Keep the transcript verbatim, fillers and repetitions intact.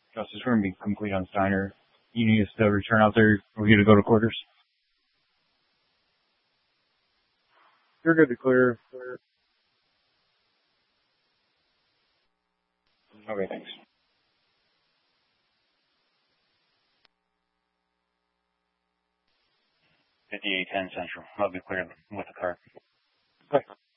Justice, we're going to be complete on Steiner. You need us to return out there. We're going to go to quarters. You're good to clear. clear. Okay, thanks. fifty-eight ten Central. I'll be clear with the car. Okay.